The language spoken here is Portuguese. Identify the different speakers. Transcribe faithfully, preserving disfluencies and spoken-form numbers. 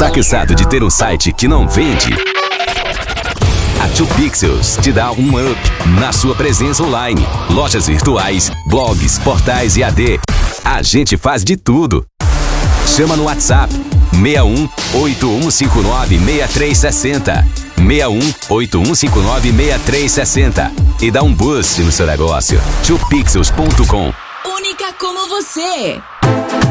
Speaker 1: Tá cansado de ter um site que não vende? A dois Pixels te dá um up na sua presença online. Lojas virtuais, blogs, portais e A D. A gente faz de tudo. Chama no WhatsApp seis um oito um cinco nove seis três seis zero. seis um oito um cinco nove seis três seis zero e dá um boost no seu negócio. dois pixels ponto com.
Speaker 2: Única como você.